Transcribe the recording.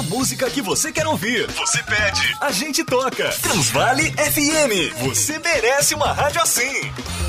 música que você quer ouvir. Você pede, a gente toca. Transvale FM. Você merece uma rádio assim.